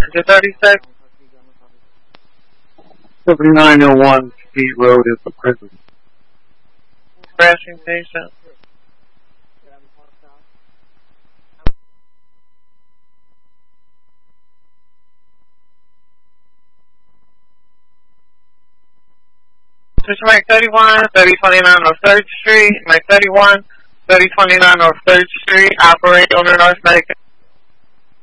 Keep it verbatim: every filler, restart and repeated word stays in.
to thirty-six. seventy-nine oh one Speed Road is the prison. Crashing patient. Switch Mike thirty-one, thirty twenty-nine North third Street, Mike thirty-one, thirty twenty-nine North third Street, operate on the North Medical.